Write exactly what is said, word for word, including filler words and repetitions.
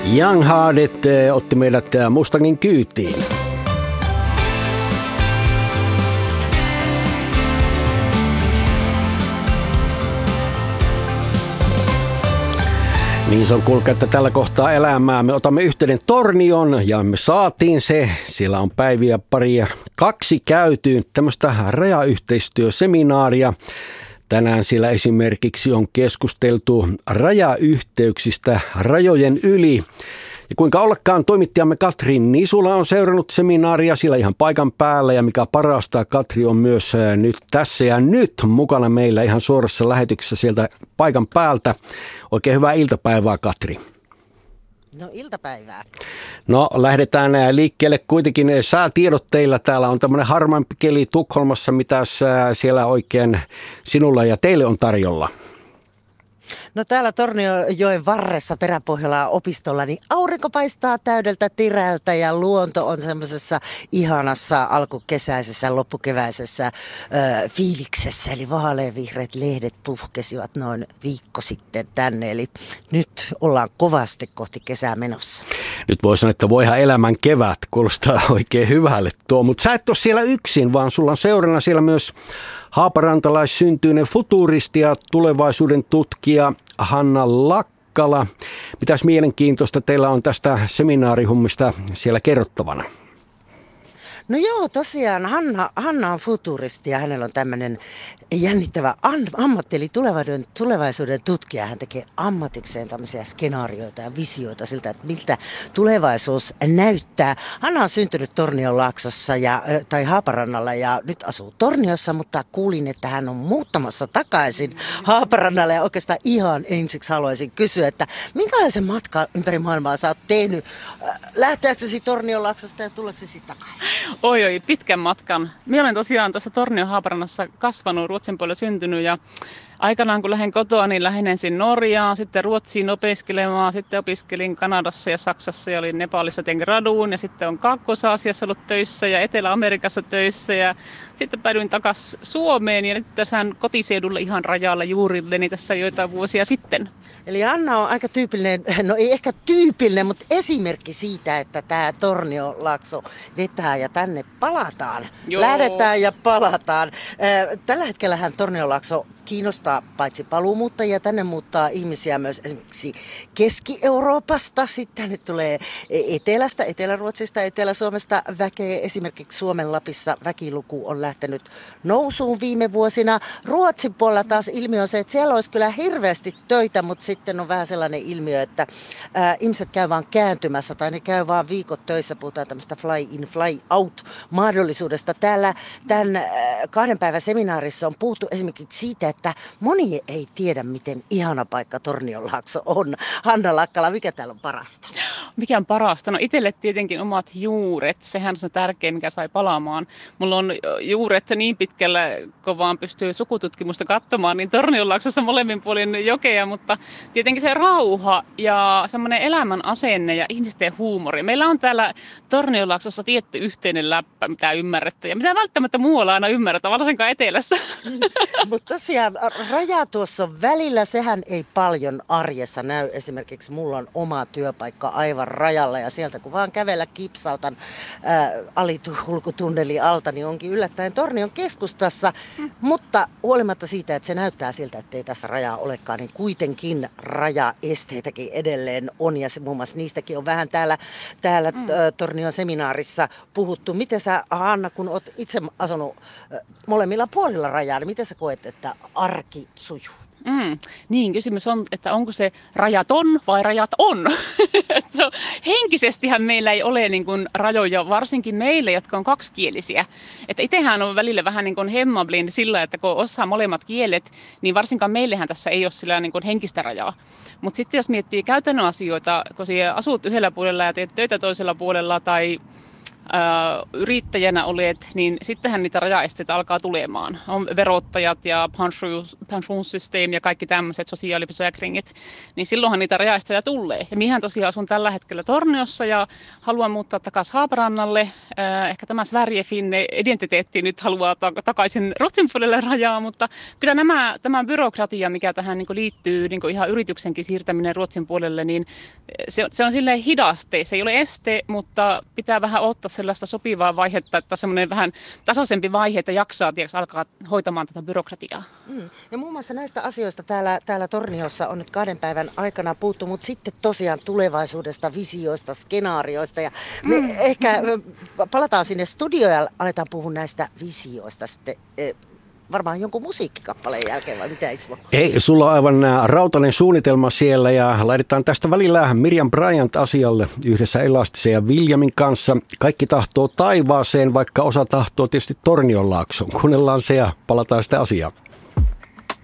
Young Hearted otti meidät Mustangin kyytiin. Niin se on kuulkaa, että tällä kohtaa elämää me otamme yhteyden Tornion ja me saatiin se. Siellä on päiviä paria kaksi käytyyn tämmöistä rajayhteistyöseminaaria. Tänään siellä esimerkiksi on keskusteltu rajayhteyksistä rajojen yli. Ja kuinka ollakaan toimittajamme Katri Nisula on seurannut seminaaria siellä ihan paikan päällä. Ja mikä parasta, Katri on myös nyt tässä ja nyt mukana meillä ihan suorassa lähetyksessä sieltä paikan päältä. Oikein hyvää iltapäivää, Katri. No iltapäivää. No lähdetään liikkeelle kuitenkin säätiedotteilla. Täällä on tämmöinen harmaampi keli Tukholmassa. Mitäs siellä oikein sinulla ja teille on tarjolla? No täällä Tornionjoen varressa Peräpohjolan opistolla niin aurinko paistaa täydeltä tirältä ja luonto on semmoisessa ihanassa alkukesäisessä, loppukeväisessä äh, fiiliksessä. Eli vaaleanvihreät lehdet puhkesivat noin viikko sitten tänne. Eli nyt ollaan kovasti kohti kesää menossa. Nyt voi sanoa, että voihan elämän kevät, kuulostaa oikein hyvälle tuo. Mutta sä et ole siellä yksin, vaan sulla on seurana siellä myös haaparantalaissyntyinen futuristi ja tulevaisuuden tutkija Hanna Lakkala. Mitäs mielenkiintoista teillä on tästä seminaarihummista siellä kerrottavana? No joo, tosiaan Hanna, Hanna on futuristi ja hänellä on tämmöinen jännittävä ammatti, eli tulevaisuuden, tulevaisuuden tutkija. Hän tekee ammatikseen tämmöisiä skenaarioita ja visioita siltä, että miltä tulevaisuus näyttää. Hanna on syntynyt Tornionlaaksossa ja, tai Haaparannalla ja nyt asuu Torniossa, mutta kuulin, että hän on muuttamassa takaisin Haaparannalle. Ja oikeastaan ihan ensiksi haluaisin kysyä, että minkälaisen matkan ympäri maailmaa sä oot tehnyt? Lähteäksesi Tornionlaaksosta ja tuleksesi takaisin? Oi, oi, pitkän matkan. Minä olen tosiaan tuossa Tornion Haaparannassa kasvanut, Ruotsin puolella syntynyt ja aikanaan kun lähdin kotoa, niin lähdin ensin Norjaan, sitten Ruotsiin opiskelemaan, sitten opiskelin Kanadassa ja Saksassa ja olin Nepalissa, tein graduun ja sitten on Kaakkois-Aasiassa ollut töissä ja Etelä-Amerikassa töissä ja sitten päädyin takaisin Suomeen ja nyt tässä kotiseudulla ihan rajalla juurilleni tässä joitain vuosia sitten. Eli Anna on aika tyypillinen, no ei ehkä tyypillinen, mutta esimerkki siitä, että tämä Tornionlaakso vetää ja tänne palataan. Joo. Lähdetään ja palataan. Tällä hetkellähän Tornionlaakso kiinnostaa paitsi paluumuuttajia, tänne muuttaa ihmisiä myös esimerkiksi Keski-Euroopasta. Sitten tänne tulee Etelästä, Etelä-Ruotsista, Etelä-Suomesta väkeä. Esimerkiksi Suomen Lapissa väkiluku on lähtenyt nousuun viime vuosina. Ruotsin puolella taas ilmiö on se, että siellä olisi kyllä hirveästi töitä, mutta sitten on vähän sellainen ilmiö, että ää, ihmiset käy vaan kääntymässä tai ne käy vaan viikot töissä. Puhutaan tämmöistä fly in, fly out mahdollisuudesta. Täällä tämän ää, kahden päivän seminaarissa on puhuttu esimerkiksi siitä, että moni ei tiedä, miten ihana paikka Tornionlaakso on. Hanna Lakkala, mikä täällä on parasta? Mikä on parasta? No itselle tietenkin omat juuret. Sehän on se tärkein, mikä sai palaamaan. Mulla on juuret niin pitkällä, kun vaan pystyy sukututkimusta katsomaan, niin Tornionlaaksossa molemmin puolin jokea, mutta tietenkin se rauha ja semmoinen elämän asenne ja ihmisten huumori. Meillä on täällä Tornionlaaksossa tietty yhteinen läppä, mitä ymmärrettä ja mitä välttämättä muualla aina ymmärretään, varsinkaan etelässä. Mutta tosiaan raja tuossa välillä, sehän ei paljon arjessa näy. Esimerkiksi mulla on oma työpaikka aivan rajalla ja sieltä kun vaan kävellä kipsautan ää, alikulkutunneli alta, niin onkin yllättäen Tornion keskustassa. Hmm. Mutta huolimatta siitä, että se näyttää siltä, että ei tässä rajaa olekaan, niin kuitenkin rajaesteitäkin edelleen on ja se, muun muassa niistäkin on vähän täällä, täällä hmm. Tornion seminaarissa puhuttu. Miten sä, Hanna, kun oot itse asunut molemmilla puolilla rajaa, niin miten sä koet, että arki sujuu? Mm, niin, kysymys on, että onko se rajaton vai rajat on? So, henkisestihän meillä ei ole niin kuin rajoja, varsinkin meille, jotka on kaksikielisiä. Että itsehän on välillä vähän niin kuin hemmablin sillä, että kun osaa molemmat kielet, niin varsinkaan meillähän tässä ei ole sillä niin kuin henkistä rajaa. Mutta sitten jos miettii käytännön asioita, kun asut yhdellä puolella ja teet töitä toisella puolella tai yrittäjänä olet, niin sittenhän niitä rajaesteitä alkaa tulemaan. On verottajat ja pensionssysteemi ja kaikki tämmöiset sosiaalipysäkringit, niin silloinhan niitä rajaesteitä tulee. Ja minähän tosiaan asun tällä hetkellä Torniossa ja haluan muuttaa takaisin Haaparannalle. Ehkä tämä Sverige-finne identiteetti nyt haluaa takaisin Ruotsin puolelle rajaa, mutta kyllä nämä, tämä byrokratia, mikä tähän niin kuin liittyy, niin kuin ihan yrityksenkin siirtäminen Ruotsin puolelle, niin se, se on silleen hidaste. Se ei ole este, mutta pitää vähän ottaa sellaista sopivaa vaihetta, että semmoinen vähän tasoisempi vaihe, että jaksaa tiiäks, alkaa hoitamaan tätä byrokratiaa. Mm. Ja muun muassa näistä asioista täällä, täällä Torniossa on nyt kahden päivän aikana puhuttu, mutta sitten tosiaan tulevaisuudesta, visioista, skenaarioista. Ja me mm. ehkä palataan sinne studioon ja aletaan puhua näistä visioista sitten. Varmaan jonkun musiikkikappaleen jälkeen vai mitä, Ismo? Ei, sulla on aivan rautainen suunnitelma siellä ja laitetaan tästä välillä Miriam Bryant asialle yhdessä Elastisen ja Williamin kanssa. Kaikki tahtoo taivaaseen, vaikka osa tahtoo tietysti Tornionlaaksoon. Kuunnellaan se ja palataan sitä asiaan.